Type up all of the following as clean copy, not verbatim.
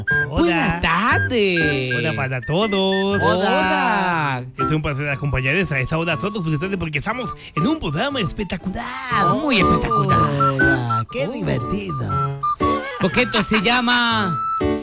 Buenas tardes. Hola para todos. Hola. Es un placer acompañarles a esta hora a todos ustedes porque estamos en un programa espectacular. Muy espectacular. Hola, qué divertido. Porque esto se llama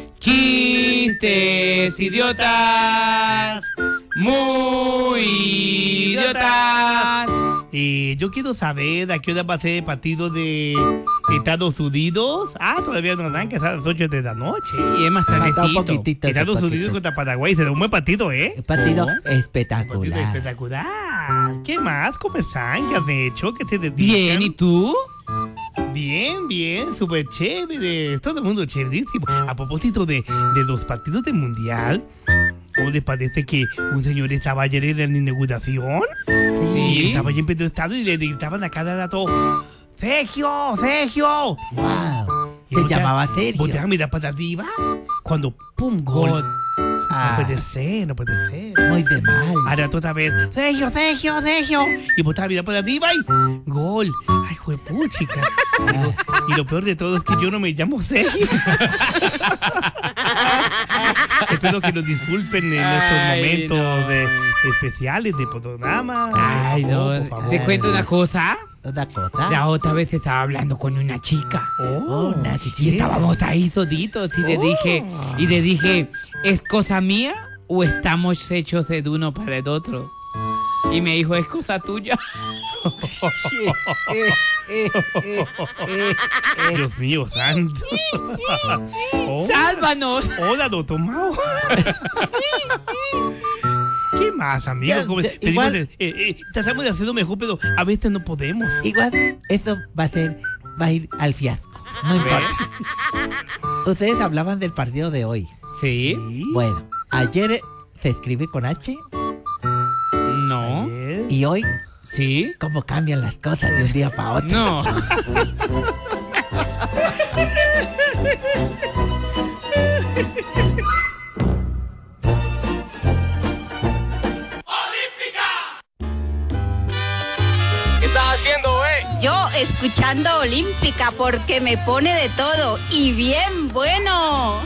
Chistes Idiotas. Muy idiotas. Y yo quiero saber a qué hora va a ser el partido de Estados Unidos. Todavía no dan, que es a las 8 de la noche. Sí, es más Falta un tardecito. poquitito. Estados Unidos contra Paraguay. Será un buen partido, ¿eh? Un partido Un partido espectacular. espectacular. ¿Qué más? ¿Cómo están? ¿Qué has hecho? ¿Qué te dedican? Bien, ¿y tú? Bien, súper chévere. Todo el mundo chéverísimo. A propósito de los partidos del Mundial, ¿cómo les parece que un señor estaba ayer en la inauguración? Y Sí. estaba allí en Pedro Estado y le gritaban a cada rato: ¡Sergio! ¡Sergio! Wow. Y Se voltea- llamaba Sergio. volteaba a mirar para arriba cuando ¡pum! Gol. Ah, No puede ser, no puede ser. muy de mal. Ahora otra vez, Sergio, Sergio, Sergio. Y volteaba a mirar para arriba y gol. Ay, juepuchica. Y lo peor de todo es que yo no me llamo Sergio. Espero que nos disculpen en estos Ay, momentos no. especiales de programa. Ay, Por favor, no. por favor. Te cuento una cosa. Una cosa. La otra vez estaba hablando con una chica. Oh, Una ¿qué Y quiere? estábamos ahí solitos y le dije, ¿es cosa mía o estamos hechos de uno para el otro? Y me dijo, es cosa tuya. Dios mío, santo. Oh, ¡Sálvanos! hola, doctor Mao. ¿Qué más, amigos? Ya, ¿Cómo- ya, pedimos igual- tratamos de hacerlo mejor, pero a veces no podemos. Igual, eso va a ir al fiasco. No importa. Ustedes hablaban del partido de hoy. ¿Sí? Bueno, ayer se escribe con H ¿No? Ayer. y hoy, ¿Sí? ¿cómo cambian las cosas de un día para otro? No. ¿Qué estás haciendo, Yo escuchando Olímpica porque me pone de todo y bien bueno.